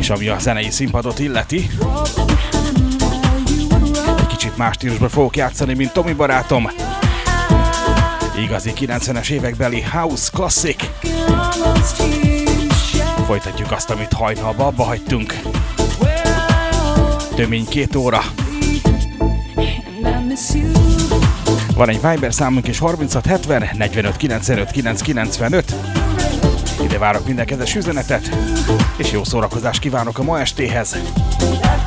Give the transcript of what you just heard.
És ami a zenei színpadot illeti, egy kicsit más stílusban fogok játszani, mint Tomi barátom. Igazi 90-es évekbeli house klasszik. Folytatjuk azt, amit hajnalba abba hagytunk. Tömény 2 óra. Van egy Viber számunk is, 3670 45 95 995. Ide várok minden kedves üzenetet, és jó szórakozást kívánok a ma estéhez.